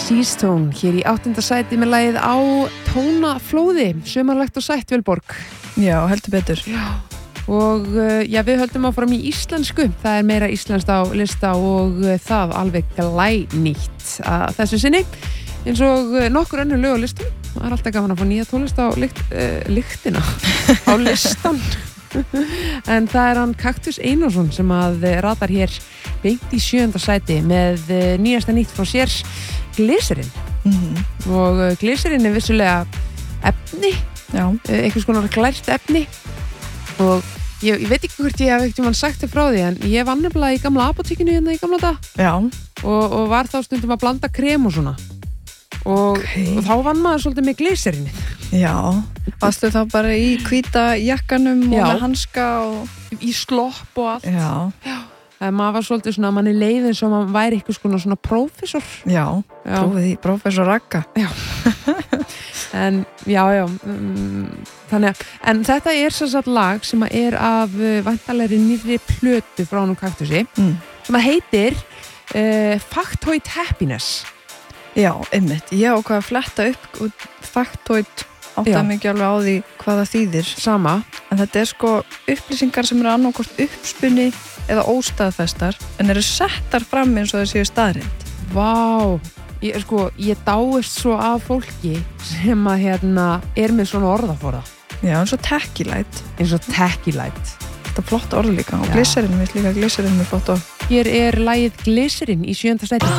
Seastone hér í 8. sæti með lagið Á tónaflóði, sumarlegt og sætt Vilborg. Já, heldur betur. Já. Og við höldum áfram í íslensku. Það er meira íslenskt á lista og það alveg glænýtt að þessu sinni. Eins og nokkur önnur lög á listan. Það er alltaf gaman að fá nýja tónlist á lyktina á listan. En það er hann Kaktus Einarsson sem að ratar hér beint í 7. sæti með nýjasta nýtt frá sér, Glycerin. Og Glycerin er vissulega efni, einhvers konar glært efni, og ég veit ekki hvort ég hef ekkert sagt þér frá því, en ég vann nefnilega í gamla apotekinu hérna í gamla dag. Já. Og var þá stundum að blanda krem og svona. Og þá vann maður svolítið með Glycerinið. Já, varstu þá bara í hvíta jakkanum og með hanska og í slopp og allt. Já. Maður var svolítið svona, manni leið eins og maður væri eitthvað svona prófessor. Já, prófið í prófessor Ragga. Já. En þannig að, en þetta er sem sagt lag sem er af væntanlegri nýrri plötu frá honum Kaktusi, sem að heitir Factoid Happiness. Já, einmitt. Ég ákvað að fletta upp og Factoid áttaði mikið alveg á því hvað það þýðir. Sama. En þetta er sko upplýsingar sem eru annarkvort uppspunni eða óstaðfestar, en eru settar fram eins og það séu staðrind. Vá, ég dáist svo af fólki sem að er með svona orðaforða. Já, eins og Techielight. Þetta er flott orð líka, og Glycerin, við líka Glycerin er flott orð. Hér er lagið Glycerin í 7. sæti.